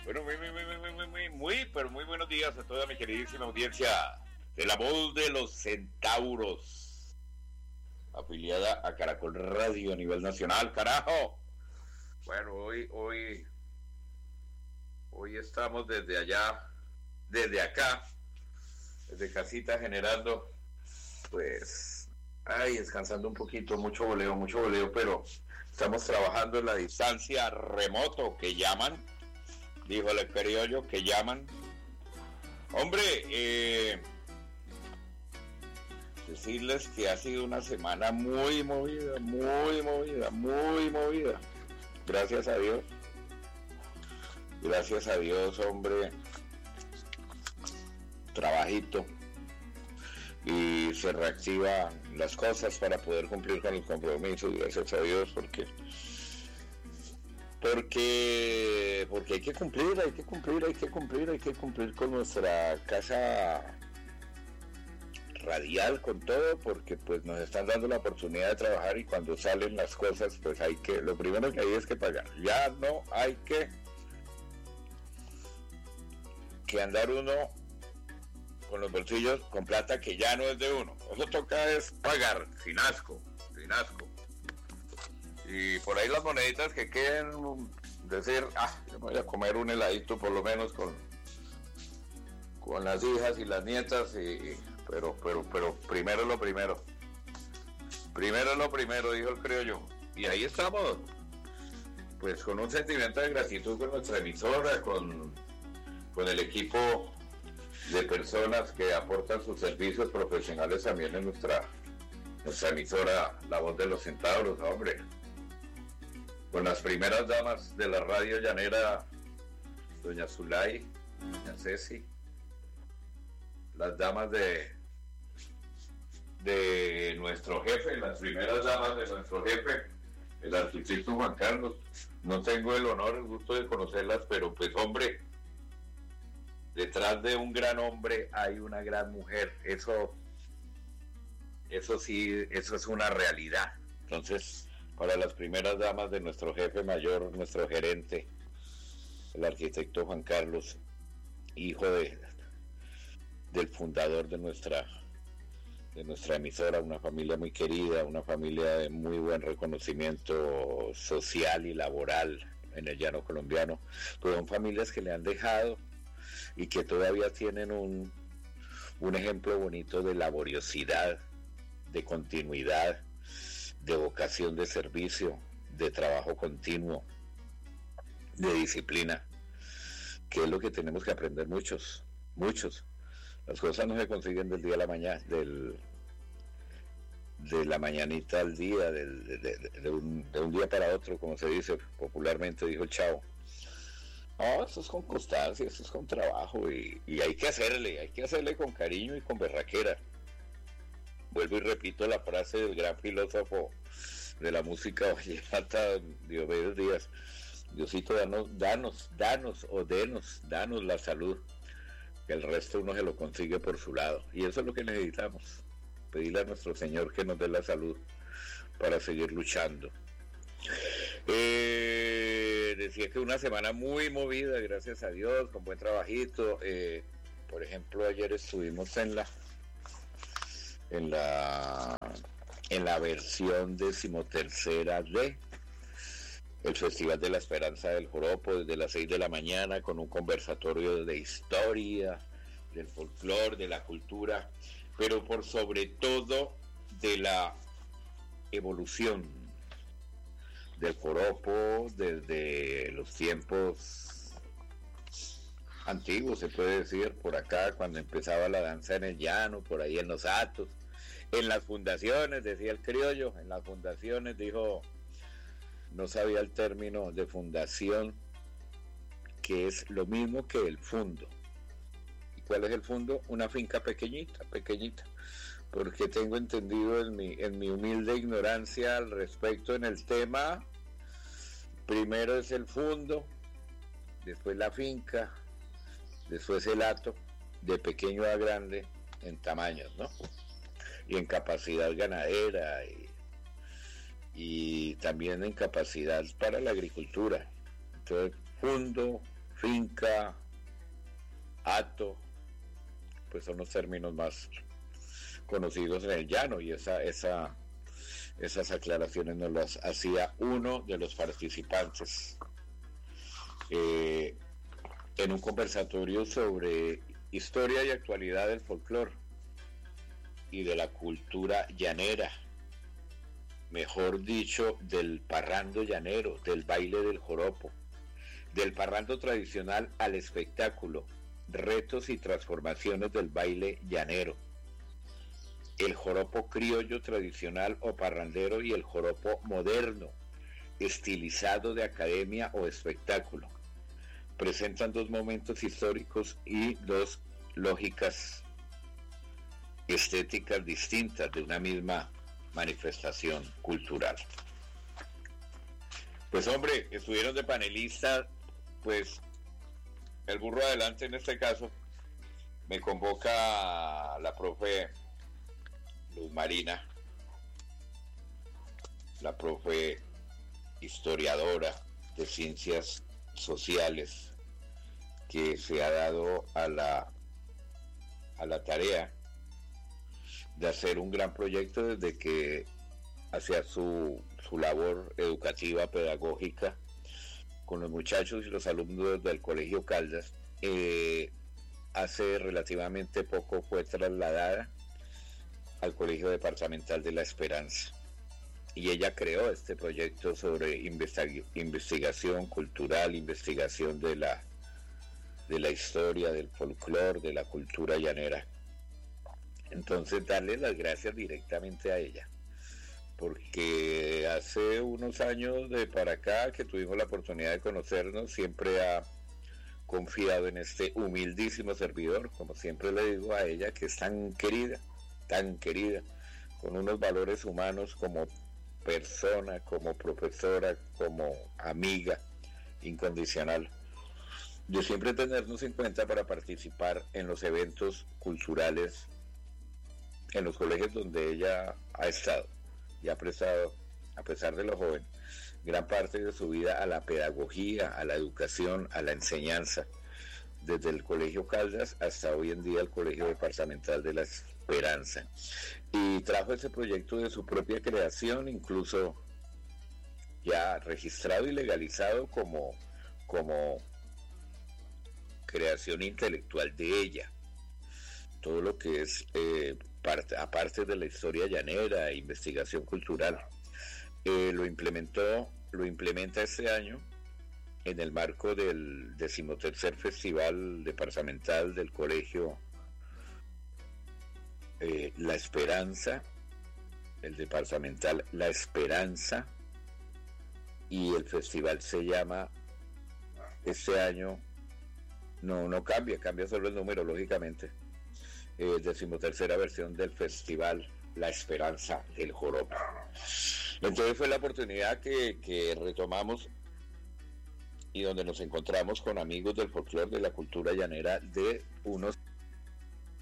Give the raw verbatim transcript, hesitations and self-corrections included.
Bueno, muy, muy, muy, muy, muy, muy, muy, pero muy buenos días a toda mi queridísima audiencia de la voz de los centauros, afiliada a Caracol Radio a nivel nacional, carajo. Bueno, hoy, hoy, hoy estamos desde allá, desde acá, desde casita generando, pues, ay, descansando un poquito, mucho voleo, mucho voleo, pero estamos trabajando en la distancia remoto que llaman, dijo el criollo, que llaman. Hombre, eh, decirles que ha sido una semana muy movida, muy movida, muy movida. Gracias a Dios. Gracias a Dios, hombre. Trabajito. Y se reactivan las cosas para poder cumplir con los compromisos, gracias a Dios, porque porque porque hay que cumplir, hay que cumplir, hay que cumplir, hay que cumplir con nuestra casa radial, con todo, porque pues nos están dando la oportunidad de trabajar y cuando salen las cosas, pues hay que, lo primero que hay es que pagar, ya no hay que que andar uno con los bolsillos con plata que ya no es de uno. Eso toca es pagar, sin asco, sin asco. Y por ahí las moneditas que queden, decir, ah, yo me voy a comer un heladito por lo menos con con las hijas y las nietas, y, y, pero, pero, pero primero es lo primero. Primero es lo primero, dijo el criollo. Y ahí estamos, pues con un sentimiento de gratitud con nuestra emisora, con, con el equipo de personas que aportan sus servicios profesionales también en nuestra, nuestra emisora La Voz de los Centauros, hombre. Con las primeras damas de la radio llanera, doña Zulay, doña Ceci, las damas de, de nuestro jefe, las primeras damas de nuestro jefe, el arquitecto Juan Carlos. No tengo el honor, el gusto de conocerlas, pero pues hombre, detrás de un gran hombre hay una gran mujer. Eso, eso sí, eso es una realidad. Entonces, para las primeras damas de nuestro jefe mayor, nuestro gerente, el arquitecto Juan Carlos, hijo de, del fundador de nuestra, de nuestra emisora, una familia muy querida, una familia de muy buen reconocimiento social y laboral en el llano colombiano. Pues son familias que le han dejado y que todavía tienen un, un ejemplo bonito de laboriosidad, de continuidad, de vocación de servicio, de trabajo continuo, de disciplina, que es lo que tenemos que aprender muchos, muchos. Las cosas no se consiguen del día a la mañana, del, de la mañanita al día, del, de, de, de, un, de un día para otro, como se dice popularmente, dijo el Chavo. No, eso es con constancia, eso es con trabajo y, y hay que hacerle, hay que hacerle con cariño y con berraquera. Vuelvo y repito la frase del gran filósofo de la música vallenata, Diomedes Díaz: Diosito, danos, danos, danos o denos, danos la salud, que el resto uno se lo consigue por su lado. Y eso es lo que necesitamos, pedirle a nuestro Señor que nos dé la salud para seguir luchando. Eh, decía que una semana muy movida, gracias a Dios, con buen trabajito. Eh, por ejemplo, ayer estuvimos en la en la en la versión decimotercera de el Festival de la Esperanza del Joropo, desde las seis de la mañana, con un conversatorio de historia, del folclore, de la cultura, pero por sobre todo de la evolución del joropo desde los tiempos antiguos, se puede decir, por acá, cuando empezaba la danza en el llano, por ahí en los atos, en las fundaciones, decía el criollo, en las fundaciones, dijo, no sabía el término de fundación, que es lo mismo que el fundo. ¿Y cuál es el fundo? Una finca pequeñita, pequeñita, porque tengo entendido en mi, en mi humilde ignorancia al respecto en el tema, primero es el fundo, después la finca, después el hato, de pequeño a grande en tamaños, ¿no? Y en capacidad ganadera y, y también en capacidad para la agricultura. Entonces, fundo, finca, hato, pues son los términos más conocidos en el llano, y esa, esa, esas aclaraciones nos las hacía uno de los participantes eh, en un conversatorio sobre historia y actualidad del folclore y de la cultura llanera, mejor dicho, del parrando llanero, del baile del joropo, del parrando tradicional al espectáculo, retos y transformaciones del baile llanero, el joropo criollo tradicional o parrandero y el joropo moderno, estilizado de academia o espectáculo. Presentan dos momentos históricos y dos lógicas estéticas distintas de una misma manifestación cultural. Pues hombre, estuvieron de panelistas, pues el burro adelante en este caso, me convoca la profe Luz Marina, la profe historiadora de ciencias sociales, que se ha dado a la a la tarea de hacer un gran proyecto desde que hacía su, su labor educativa, pedagógica, con los muchachos y los alumnos del Colegio Caldas. Eh, hace relativamente poco fue trasladada al Colegio Departamental de La Esperanza, y ella creó este proyecto sobre investi- investigación cultural, investigación de la de la historia, del folclore, de la cultura llanera. Entonces, darle las gracias directamente a ella, porque hace unos años de para acá que tuvimos la oportunidad de conocernos, siempre ha confiado en este humildísimo servidor, como siempre le digo a ella, que es tan querida, tan querida, con unos valores humanos como persona, como profesora, como amiga incondicional, de siempre tenernos en cuenta para participar en los eventos culturales en los colegios donde ella ha estado y ha prestado, a pesar de lo joven, gran parte de su vida a la pedagogía, a la educación, a la enseñanza, desde el Colegio Caldas hasta hoy en día el Colegio Departamental de La Esperanza. Y trajo ese proyecto de su propia creación, incluso ya registrado y legalizado como, como creación intelectual de ella. Todo lo que es, eh, parte, aparte de la historia llanera, investigación cultural, eh, lo implementó, lo implementa este año en el marco del decimotercer Festival Departamental del Colegio eh, La Esperanza, el departamental La Esperanza, y el festival se llama, este año, no, no cambia, cambia solo el número, lógicamente, eh, decimotercera versión del festival La Esperanza del Joropo. Entonces fue la oportunidad que, que retomamos, y donde nos encontramos con amigos del folclore, de la cultura llanera, de unos